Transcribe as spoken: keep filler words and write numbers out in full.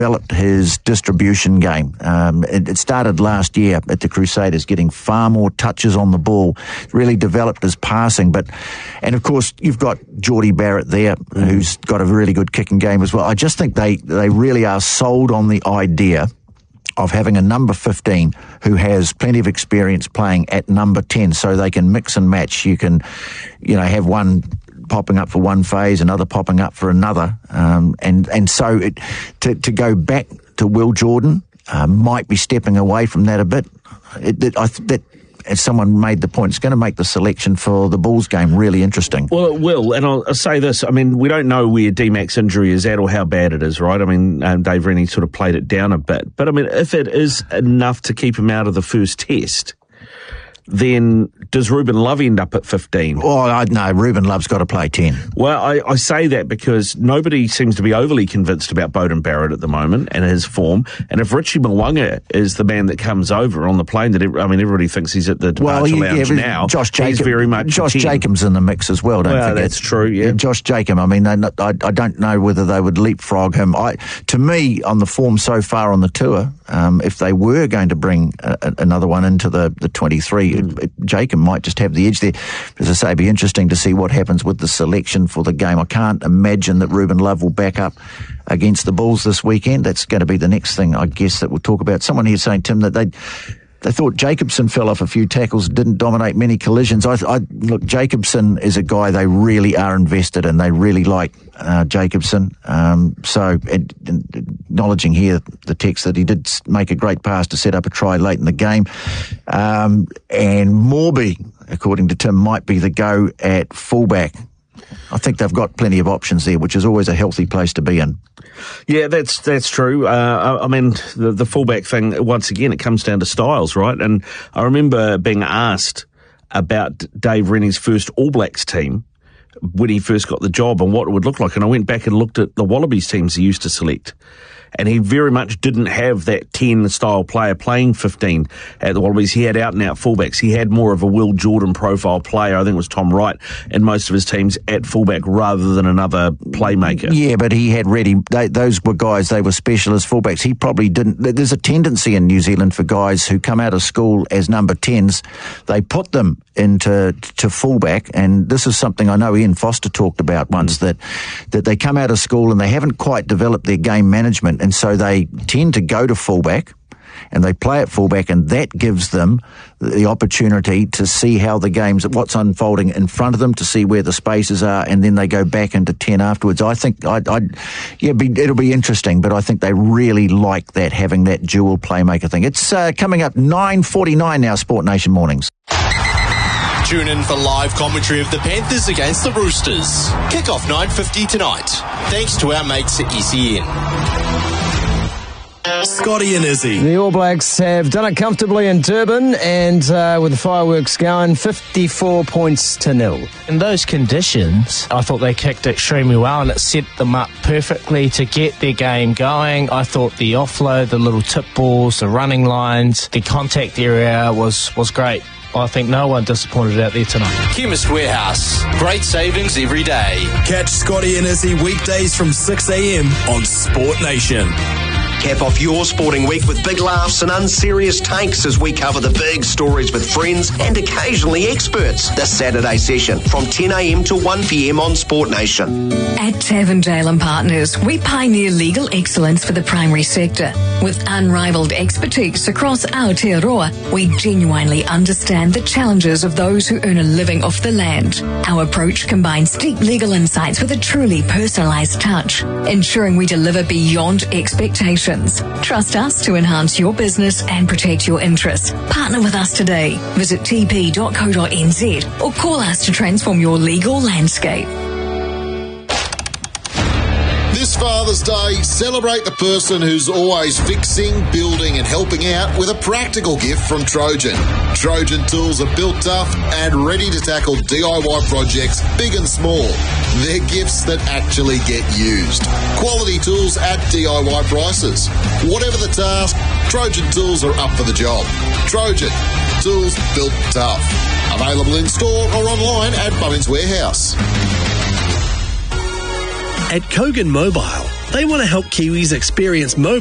developed his distribution game. Um, it, it started last year at the Crusaders, getting far more touches on the ball, really developed his passing. But, and of course, you've got Geordie Barrett there, mm. who's got a really good kicking game as well. I just think they, they really are sold on the idea of having a number fifteen who has plenty of experience playing at number ten, so they can mix and match. You can, you know, have one popping up for one phase, another popping up for another, um, and and so it, to to go back to Will Jordan uh, might be stepping away from that a bit. It, it, I that. As someone made the point, it's going to make the selection for the Bulls game really interesting. Well, it will, and I'll, I'll say this. I mean, we don't know where D-Mac's injury is at or how bad it is, right? I mean, um, Dave Rennie sort of played it down a bit. But, I mean, if it is enough to keep him out of the first test, then does Ruben Love end up at fifteen? Oh, I, no, Ruben Love's got to play ten. Well, I, I say that because nobody seems to be overly convinced about Beauden Barrett at the moment and his form. And if Richie Mwanga is the man that comes over on the plane, that I mean, everybody thinks he's at the departure well, he, lounge yeah, now. Josh Jacob, he's very much Josh Jacob's in the mix as well, don't well, forget. That's true, yeah. yeah Josh Jacob, I mean, they, I, I don't know whether they would leapfrog him. I, to me, on the form so far on the tour, um, if they were going to bring a, a, another one into the, the twenty-three, mm. it, it, Jacob might just have the edge there. As I say, it'd be interesting to see what happens with the selection for the game. I can't imagine that Ruben Love will back up against the Bulls this weekend. That's going to be the next thing, I guess, that we'll talk about. Someone here saying, Tim, that they they thought Jacobson fell off a few tackles, didn't dominate many collisions. I, I look, Jacobson is a guy they really are invested in. They really like uh, Jacobson. Um, so and, and acknowledging here the text that he did make a great pass to set up a try late in the game. Um, and Morby, according to Tim, might be the go at fullback. I think they've got plenty of options there, which is always a healthy place to be in. Yeah, that's that's true. Uh, I, I mean, the, the fullback thing, once again, it comes down to styles, right? And I remember being asked about Dave Rennie's first All Blacks team when he first got the job and what it would look like. And I went back and looked at the Wallabies teams he used to select. And he very much didn't have that ten-style player playing fifteen at the Wallabies. He had out-and-out fullbacks. He had more of a Will Jordan profile player, I think it was Tom Wright, in most of his teams at fullback rather than another playmaker. Yeah, but he had ready, they, those were guys, they were specialist fullbacks. He probably didn't, there's a tendency in New Zealand for guys who come out of school as number tens, they put them into to fullback, and this is something I know Ian Foster talked about once, mm. that, that they come out of school and they haven't quite developed their game management, and so they tend to go to fullback and they play at fullback, and that gives them the opportunity to see how the game's, what's unfolding in front of them, to see where the spaces are, and then they go back into ten afterwards. I think I'd, I'd yeah, be, it'll be interesting, but I think they really like that, having that dual playmaker thing. It's uh, coming up nine forty-nine now, Sport Nation Mornings. Tune in for live commentary of the Panthers against the Roosters. Kick-off nine fifty tonight. Thanks to our mates at E C N. Scotty and Izzy. The All Blacks have done it comfortably in Durban, and uh, with the fireworks going, fifty-four points to nil. In those conditions, I thought they kicked extremely well, and it set them up perfectly to get their game going. I thought the offload, the little tip balls, the running lines, the contact area was, was great. I think no one disappointed out there tonight. Chemist Warehouse. Great savings every day. Catch Scotty and Izzy weekdays from six a.m. on Sport Nation. Cap off your sporting week with big laughs and unserious takes as we cover the big stories with friends and occasionally experts. This Saturday session from ten a.m. to one p.m. on Sport Nation. At Tavendale and Partners, we pioneer legal excellence for the primary sector. With unrivaled expertise across Aotearoa, we genuinely understand the challenges of those who earn a living off the land. Our approach combines deep legal insights with a truly personalised touch, ensuring we deliver beyond expectations. Trust us to enhance your business and protect your interests. Partner with us today. Visit t p dot co dot n z or call us to transform your legal landscape. This Father's Day, celebrate the person who's always fixing, building and helping out with a practical gift from Trojan. Trojan tools are built tough and ready to tackle D I Y projects big and small. They're gifts that actually get used. Quality tools at D I Y prices. Whatever the task, Trojan tools are up for the job. Trojan, tools built tough. Available in store or online at Bunnings Warehouse. At Kogan Mobile, They want to help Kiwis experience mobile